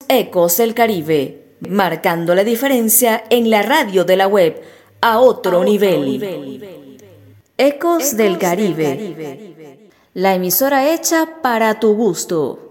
Ecos del Caribe, marcando la diferencia en la radio de la web a otro nivel. Ecos del Caribe, la emisora hecha para tu gusto.